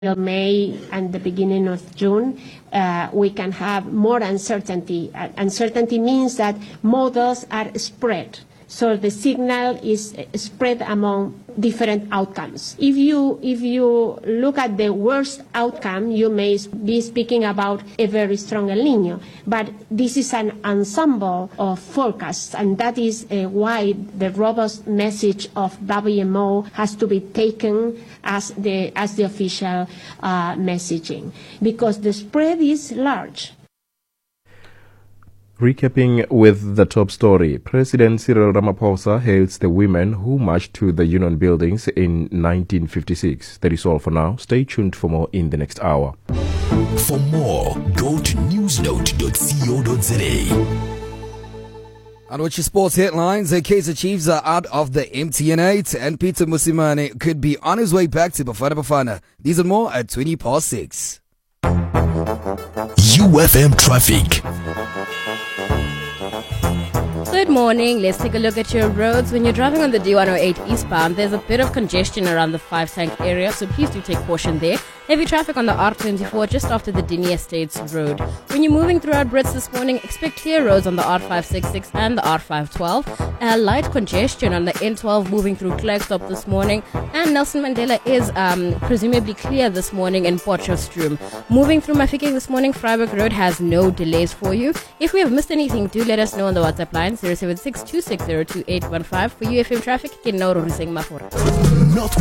May and the beginning of June, we can have more uncertainty. Uncertainty means that models are spread, so the signal is spread among different outcomes. If you look at the worst outcome, you may be speaking about a very strong El Niño, but this is an ensemble of forecasts, and that is why the robust message of WMO has to be taken as the official messaging, because the spread is large. Recapping with the top story, President Cyril Ramaphosa hails the women who marched to the Union buildings in 1956. That is all for now. Stay tuned for more in the next hour. For more, go to newsnote.co.za. And with your sports headlines, the Kaizer Chiefs are out of the MTN8 and Peter Mosimane could be on his way back to Bafana Bafana. These and more at 6:20. UFM Traffic. Good morning. Let's take a look at your roads. When you're driving on the D108 eastbound, there's a bit of congestion around the 5 Tank area, so please do take caution there. Heavy traffic on the R24 just after the Dini Estates Road. When you're moving throughout Brits this morning, expect clear roads on the R566 and the R512. Light congestion on the N12 moving through Klerksdorp this morning. And Nelson Mandela is presumably clear this morning in Potchefstroom. Moving through Mafeking this morning, Freiburg Road has no delays for you. If we have missed anything, do let us know on the WhatsApp line 076 260 2815 for UFM traffic. Not